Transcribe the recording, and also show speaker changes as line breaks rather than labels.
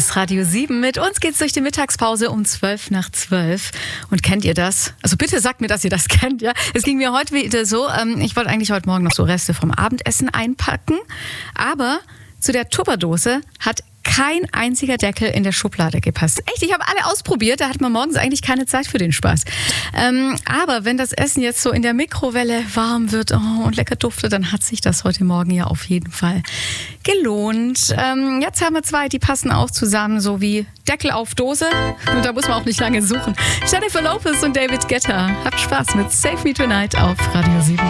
ist Radio 7. Mit uns geht's durch die Mittagspause um 11:12. Und kennt ihr das? Also bitte sagt mir, dass ihr das kennt, ja? Es ging mir heute wieder so, ich wollte eigentlich heute Morgen noch so Reste vom Abendessen einpacken, aber zu der Tupperdose hat kein einziger Deckel in der Schublade gepasst. Echt, ich habe alle ausprobiert, da hat man morgens eigentlich keine Zeit für den Spaß. Aber wenn das Essen jetzt so in der Mikrowelle warm wird und lecker duftet, dann hat sich das heute Morgen ja auf jeden Fall gelohnt. Jetzt haben wir zwei, die passen auch zusammen, so wie Deckel auf Dose. Und da muss man auch nicht lange suchen. Jennifer Lopez und David Guetta. Habt Spaß mit Save Me Tonight auf Radio 7.